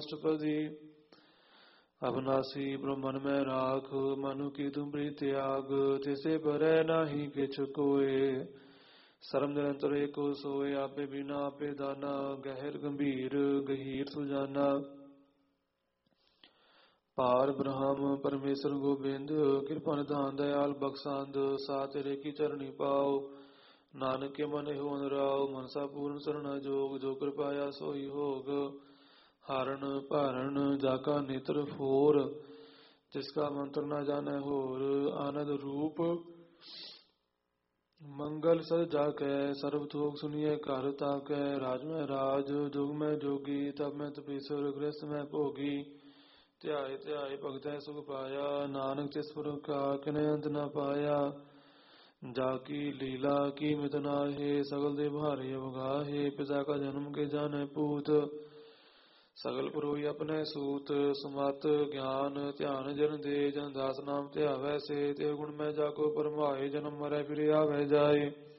अष्टपदी अविनाशी ब्रह्मन में राख मनु की तुम प्रीत त्याग तिसे परै नाही किछ कोय सरम निरंतर एको सोय आपे बिना आपे दाना गहर गंभीर गहीर सुजाना पार ब्रह्म परमेश्वर गोबिंद कृपा निधान दयाल बख्शांद सा तेरे की चरणी पाओ नानक के मन हो अनुराव मनसा पूर्ण शरण जोग जो कृपाया सोई होग हारण भारण जाका नेत्र फोर जिसका मंत्र न जाने होर आनंद रूप मंगल सज जाकै सर्व थोक सुनिए घर ताकै राज में राज जोग में जोगी तब में तपीश्वर गृहस्थ में भोगी ध्याय ध्याय भगत सुख पाया नानक तिस पुरखा किने अंत न पाया जाकी लीला की मितना है सगल दे भारे अवगाहे पिता का जन्म के जाने पूत सगल पुरोहि अपने सूत सुमत ज्ञान ध्यान जन दे जन दास नाम ध्यावै से ते गुण में जाको परमाए जन्म मरै फिर आवे जाए